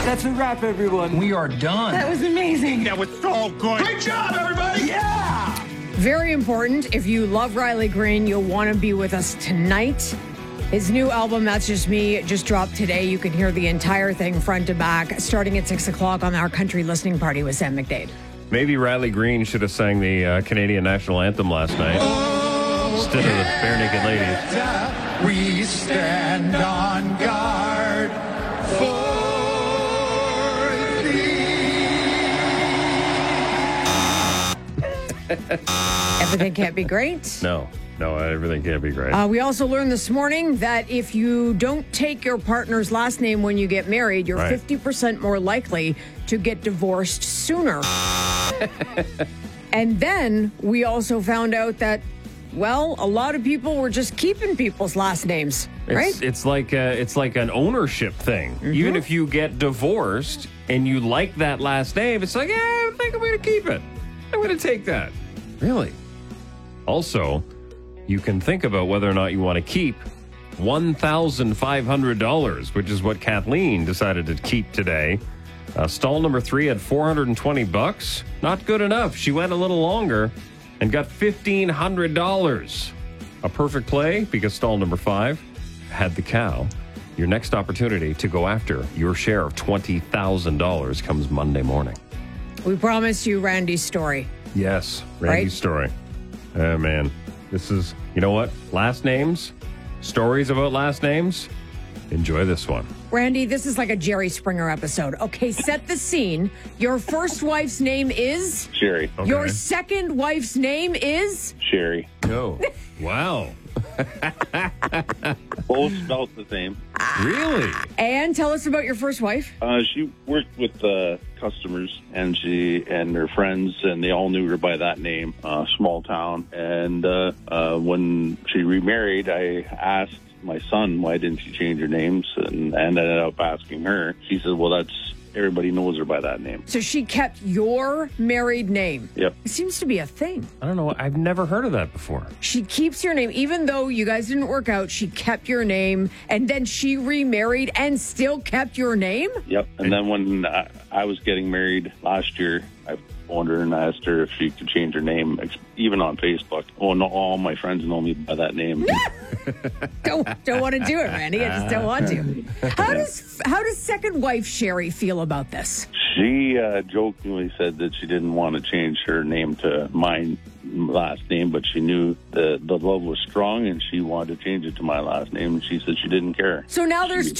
That's a wrap, everyone. We are done. That was amazing. That was so good. Great job, everybody. Yeah! Very important. If you love Riley Green, you'll want to be with us tonight. His new album, That's Just Me, just dropped today. You can hear the entire thing front to back, starting at 6 o'clock on our country listening party with Sam McDade. Maybe Riley Green should have sang the Canadian national anthem last night instead of the Bare Naked Ladies. We stand on guard for Everything can't be great. No, everything can't be great. We also learned this morning that if you don't take your partner's last name when you get married, you're Right. 50% more likely to get divorced sooner. And then we also found out that, well, a lot of people were just keeping people's last names, right? It's like an ownership thing. Mm-hmm. Even if you get divorced and you like that last name, it's like, I think I'm going to keep it. I'm going to take that. Really? Also, you can think about whether or not you want to keep $1,500, which is what Kathleen decided to keep today. Stall number 3 had $420. Not good enough. She went a little longer and got $1,500. A perfect play because stall number 5 had the cow. Your next opportunity to go after your share of $20,000 comes Monday morning. We promised you Randy's story. Yes, Randy's Right? story. Oh, man. This is, you know what? Last names, stories about last names. Enjoy this one. Randy, this is like a Jerry Springer episode. Okay, set the scene. Your first wife's name is? Sherry. Okay. Your second wife's name is? Sherry. No. Wow. Both spelled the same. Really? And tell us about your first wife. She worked with customers, and she and her friends, and they all knew her by that name. Small town. And when she remarried, I asked my son, why didn't she change her names? And ended up asking her. She said, well, everybody knows her by that name. So she kept your married name. Yep. It seems to be a thing. I don't know. I've never heard of that before. She keeps your name. Even though you guys didn't work out, she kept your name. And then she remarried and still kept your name? Yep. And then when I was getting married last year, I phoned her and asked her if she could change her name, even on Facebook. Oh, no, all my friends know me by that name. Don't want to do it, Randy. I just don't want to. How does second wife Sherry feel about this? She jokingly said that she didn't want to change her name to my last name, but she knew the love was strong and she wanted to change it to my last name, and she said she didn't care. So now there's